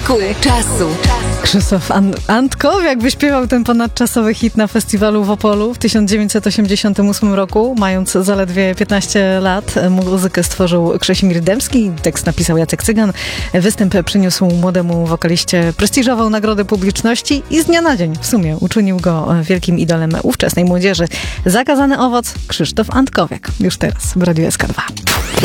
Znaku czasu. Krzysztof Antkowiak wyśpiewał ten ponadczasowy hit na festiwalu w Opolu w 1988 roku, mając zaledwie 15 lat. Muzykę stworzył Krzesimir Dębski, tekst napisał Jacek Cygan. Występ przyniósł młodemu wokaliście prestiżową nagrodę publiczności i z dnia na dzień w sumie uczynił go wielkim idolem ówczesnej młodzieży. Zakazany owoc Krzysztof Antkowiak. Już teraz w Radiu SK2.